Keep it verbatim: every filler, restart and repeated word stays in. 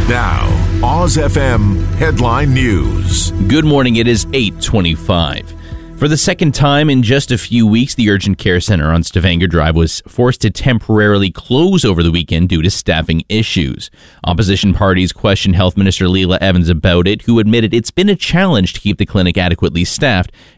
Now, Oz F M Headline News. Good morning. It is eight twenty-five. For the second time in just a few weeks, the Urgent Care Center on Stavanger Drive was forced to temporarily close over the weekend due to staffing issues. Opposition parties questioned Health Minister Leila Evans about it, who admitted it's been a challenge to keep the clinic adequately staffed